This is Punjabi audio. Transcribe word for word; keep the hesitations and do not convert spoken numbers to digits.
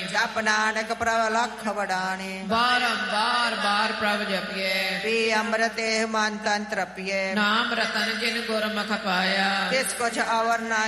ਜਪ ਨਾਨਕ ਪ੍ਰਭ ਲਖ ਵਡਾਣੇ ਬਾਰੰਬਾਰ ਬਾਰ ਪ੍ਰਭ ਜਪੀਏ ਪੀ ਅੰਮ੍ਰਿਤ ਇਹ ਮਨ ਤਨ ਤ੍ਰਪੀਏ ਨਾਮ ਰਤਨ ਜਿਨ ਗੁਰਮੁਖ ਪਾਇਆ ਤਿਸ ਕੁਛ ਅਵਰ ਨਾ